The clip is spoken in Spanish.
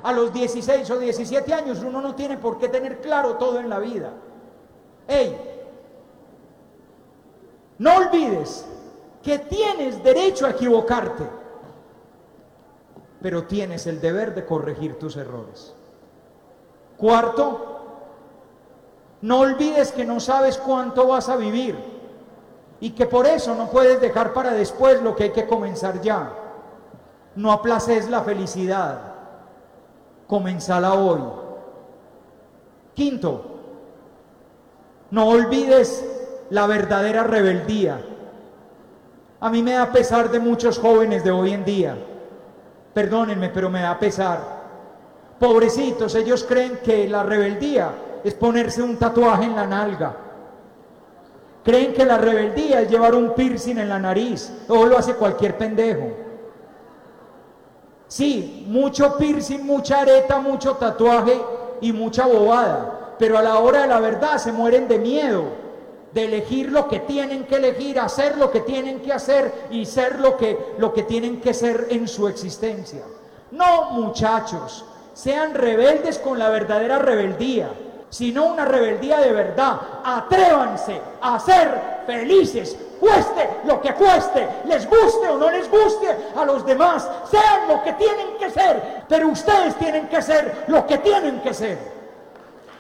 A los 16 o 17 años uno no tiene por qué tener claro todo en la vida. ¡Ey! No olvides que tienes derecho a equivocarte, pero tienes el deber de corregir tus errores. Cuarto, no olvides que no sabes cuánto vas a vivir y que por eso no puedes dejar para después lo que hay que comenzar ya. No aplaces la felicidad, comenzala hoy. Quinto, no olvides la verdadera rebeldía. A mí me da pesar de muchos jóvenes de hoy en día. Perdónenme, pero me da pesar. Pobrecitos, ellos creen que la rebeldía es ponerse un tatuaje en la nalga. Creen que la rebeldía es llevar un piercing en la nariz. O lo hace cualquier pendejo. Sí, mucho piercing, mucha areta, mucho tatuaje y mucha bobada. Pero a la hora de la verdad se mueren de miedo de elegir lo que tienen que elegir, hacer lo que tienen que hacer y ser lo que tienen que ser en su existencia. No, muchachos, sean rebeldes con la verdadera rebeldía, sino una rebeldía de verdad. Atrévanse a ser felices, cueste lo que cueste, les guste o no les guste a los demás, sean lo que tienen que ser, pero ustedes tienen que ser lo que tienen que ser.